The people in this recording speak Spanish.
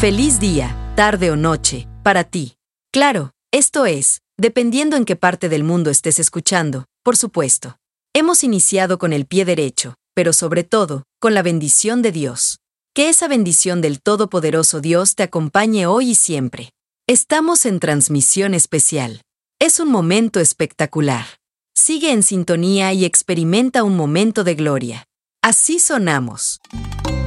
Feliz día, tarde o noche, para ti. Claro, esto es, dependiendo en qué parte del mundo estés escuchando, por supuesto. Hemos iniciado con el pie derecho, pero sobre todo, con la bendición de Dios. Que esa bendición del Todopoderoso Dios te acompañe hoy y siempre. Estamos en transmisión especial. Es un momento espectacular. Sigue en sintonía y experimenta un momento de gloria. Así sonamos.